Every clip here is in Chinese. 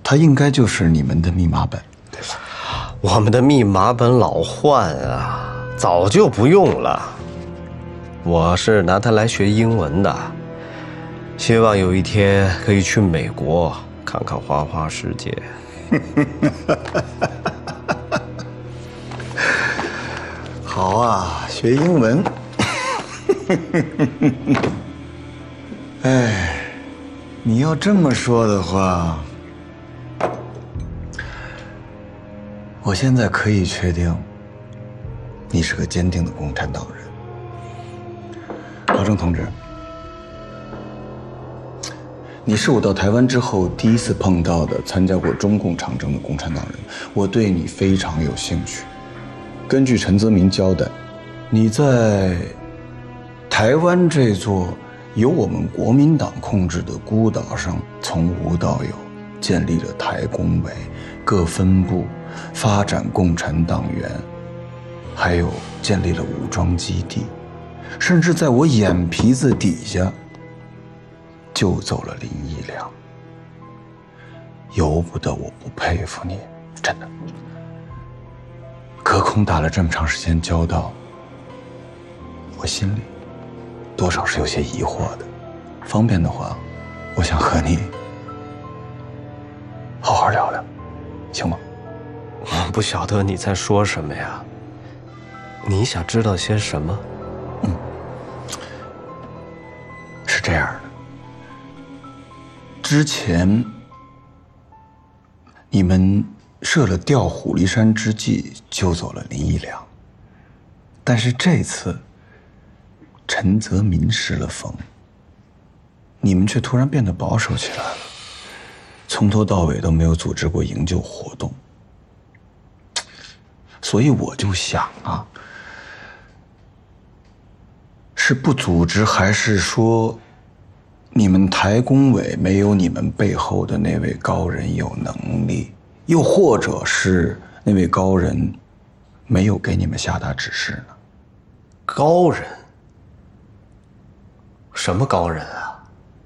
它应该就是你们的密码本，对吧？ 我们的密码本老换啊，早就不用了。我是拿它来学英文的，希望有一天可以去美国看看花花世界。 好啊，学英文。哎，你要这么说的话，我现在可以确定，你是个坚定的共产党人。老郑同志，你是我到台湾之后第一次碰到的参加过中共长征的共产党人，我对你非常有兴趣。根据陈泽民交代，你在台湾这座由我们国民党控制的孤岛上，从无到有建立了台工委各分部，发展共产党员，还有建立了武装基地，甚至在我眼皮子底下救走了林义良。由不得我不佩服你，真的。隔空打了这么长时间交道，我心里多少是有些疑惑的。方便的话，我想和你好好聊聊，行吗？ 我不晓得你在说什么呀？你想知道些什么？ 是这样的，之前你们设了调虎离山之计，救走了林义良，但是这次陈泽民失了风，你们却突然变得保守起来了，从头到尾都没有组织过营救活动。所以我就想啊，是不组织，还是说你们台工委没有你们背后的那位高人有能力，又或者是那位高人没有给你们下达指示呢？ 高人？什么高人啊？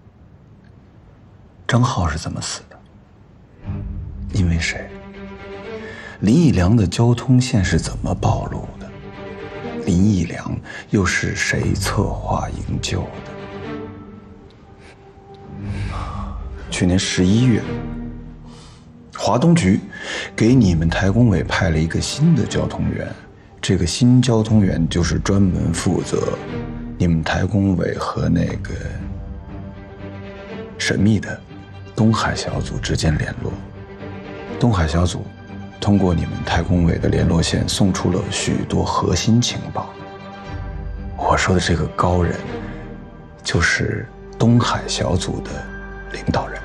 张浩是怎么死的？因为谁？林义良的交通线是怎么暴露的？林义良又是谁策划营救的？去年11月，华东局给你们台工委派了一个新的交通员，这个新交通员就是专门负责你们台工委和那个神秘的东海小组之间联络。东海小组通过你们台工委的联络线送出了许多核心情报。我说的这个高人，就是东海小组的领导人。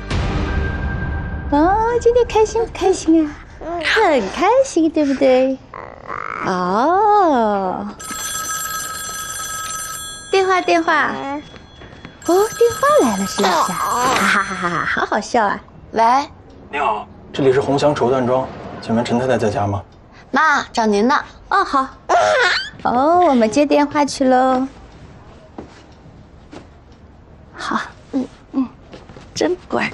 哦，今天开心不开心啊？很开心，对不对？哦，电话，哦，电话来了，是不是啊？哈哈哈哈，好好笑啊！ 喂， 你好，这里是鸿祥绸缎庄，请问陈太太在家吗？ 妈，找您呢。 哦，好。哦，我们接电话去喽。好，真乖。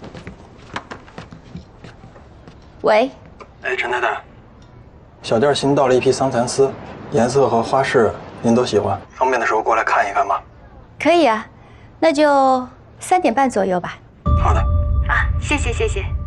喂， 哎，陈太太，小店新到了一批桑蚕丝，颜色和花式您都喜欢，方便的时候过来看一看吧。 可以啊，那就3点半左右吧。 好的。 啊，谢谢。